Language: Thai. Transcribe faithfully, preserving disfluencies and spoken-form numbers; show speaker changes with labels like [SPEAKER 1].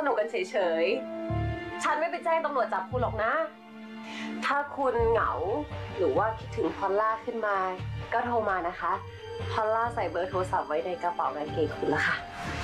[SPEAKER 1] นุกกันเฉยๆฉันไม่ไปแจ้งตำรวจจับคุณหรอกนะ ถ้าคุณเหงาหรือว่าคิดถึงพอลล่าขึ้นมาก็โทรมานะคะพอลล่าใส่เบอร์โทรศัพท์ไว้ในกระเป๋ากางเกงคุณละค่ะ